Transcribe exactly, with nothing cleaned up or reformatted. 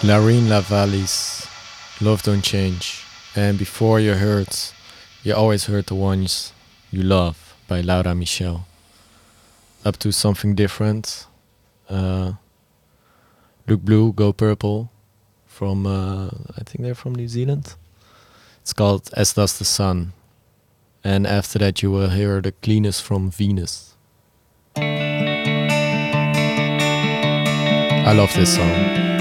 Larine Lavalle's Love Don't Change. And before you heard, you always heard the ones you love by Laura Michelle. Up to something different. Uh, Look Blue, Go Purple from, uh, I think they're from New Zealand. It's called As Does the Sun. And after that you will hear The Cleanest from Venus. I love this song.